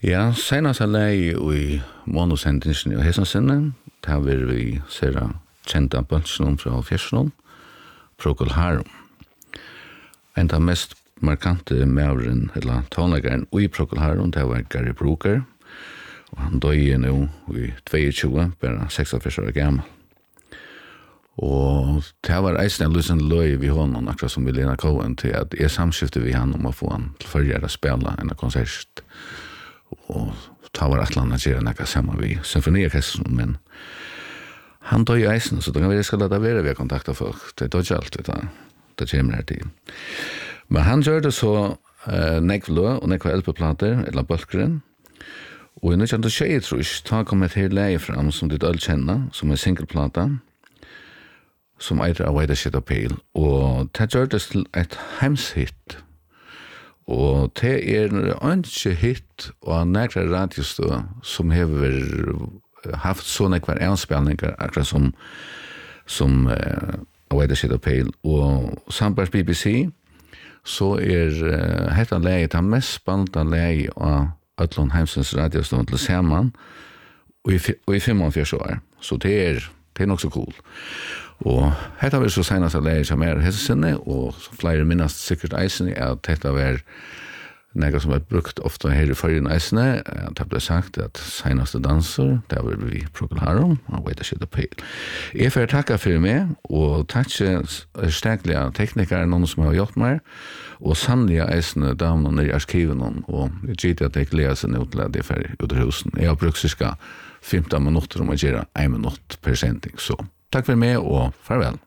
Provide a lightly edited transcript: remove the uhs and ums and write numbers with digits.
Ja, senast har jeg i månedssendingen i Hesensinne, der vil vi se kjente bønsjen fra Fjersnån, Procol Harum. En av mest markante mævren, eller tonleggeren i Procol Harum, det var Gary Brooker, og han døde nå i 22, bare 46 år gammel. Og det var eisen en løsende løy vi hånden, akkurat som vi Lena Cohen, til at jeg samskiftet vi han om å få han til førjere spille en konsert. Og ta var et eller annet gjøre noe sammen vi symfoniorkestren, men han døde eisen, så da kan vi skal lade være ved å kontakte folk. Det døde ikke alt, det kommer her til. Men han gjør det så nekvlø og nekva LP-plater, eller bølkeren, og i 1920, tror jeg, da kom et helt leie fram som ditt øl kjenner, som singleplata, som eier av White Shit Appeal, og det gjør det til et heimshit. Og det ikke hit og nekra radiostø som har haft så nekvar anspelninger, akkurat som White Shit Appeal, og samt BBC, så hetta leie, det mest spannende leie av Øtlund Heimsens radiostø til Seman, og i 45 år, så det er nok så cool. Og hetta var så senast leie som Hesensinne, og flere minnast sikkert eisen at dette var noe som var brukt ofte her i forrige eisene. Det ble sagt at senaste danser, det var vi Procol Harum, og White Shit Appeal. Jeg får takke for meg, og takk sterklige teknikere, noen som har hjulpet meg, og sannlige eisene damene i arkiven, og jeg gitt at jeg gleder seg nå til at jeg får ut av husen. Jeg har brukt cirka 15 minutter om å gjøre 1 minutt per sending, så takk for meg, og farvel.